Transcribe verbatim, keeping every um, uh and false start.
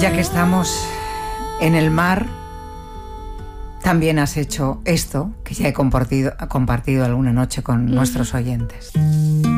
Ya que estamos en el mar, también has hecho esto, que ya he compartido, compartido alguna noche con nuestros oyentes.